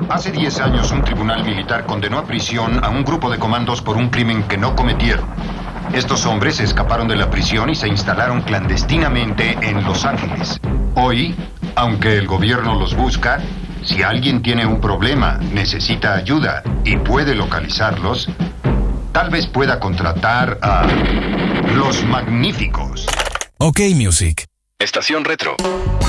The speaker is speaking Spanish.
Hace 10 años un tribunal militar condenó a prisión a un grupo de comandos por un crimen que no cometieron. Estos hombres escaparon de la prisión y se instalaron clandestinamente en Los Ángeles. Hoy, aunque el gobierno los busca, si alguien tiene un problema, necesita ayuda y puede localizarlos, tal vez pueda contratar a Los Magníficos. OK Music. Estación Retro.